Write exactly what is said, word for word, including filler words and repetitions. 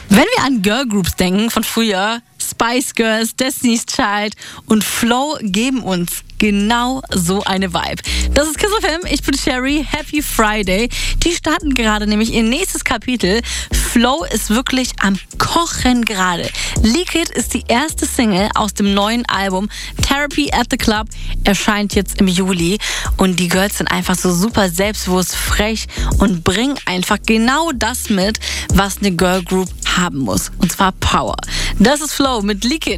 Wenn wir an Girlgroups denken von früher, Spice Girls, Destiny's Child und Flow geben uns genau so eine Vibe. Das ist Kiss F M, ich bin Sherry, Happy Friday. Die starten gerade nämlich ihr nächstes Kapitel. Flow ist wirklich am Kochen gerade. Leak It ist die erste Single aus dem neuen Album Therapy at the Club, erscheint jetzt im Juli. Und die Girls sind einfach so super selbstbewusst, frech und bringen einfach genau das mit, was eine Girlgroup haben muss. Und zwar Power. Das ist Flow mit Leak It.